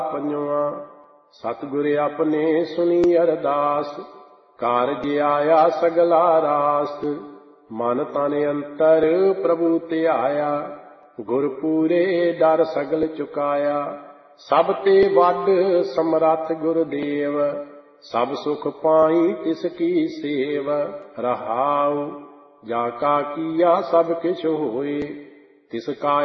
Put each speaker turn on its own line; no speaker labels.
ਪੰਜਵਾਂ। ਸਤਿਗੁਰ ਆਪਣੇ ਸੁਣੀ ਅਰਦਾਸ, ਕਾਰਜ ਆਇਆ ਸਗਲਾ ਰਾਸ। ਮਨ ਤਨ ਅੰਤਰ ਪ੍ਰਭੂ ਧਿਆਇਆ, ਗੁਰ ਪੂਰੇ ਡਰ ਸਗਲ ਚੁਕਾਇਆ। ਸਭ ਤੇ ਵੱਡ ਸਮਰੱਥ ਗੁਰਦੇਵ, ਸਭ ਸੁਖ ਪਾਈ ਤਿਸ ਕੀ ਸੇਵ। ਰਹਾਉ ਜਾ ਕਾ ਕੀਆ ਸਭ ਕਿਛ ਹੋਏ, ਤਿਸ ਕਾ